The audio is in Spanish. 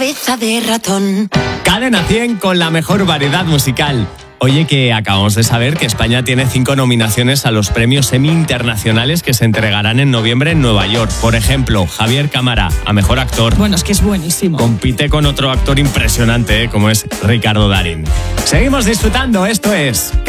cabeza de ratón. Cadena 100 con la mejor variedad musical. Oye, que acabamos de saber que España tiene 5 nominaciones a los premios Emmy internacionales que se entregarán en noviembre en Nueva York. Por ejemplo, Javier Cámara, a Mejor Actor. Bueno, es que es buenísimo. Compite con otro actor impresionante, como es Ricardo Darín. Seguimos disfrutando, esto es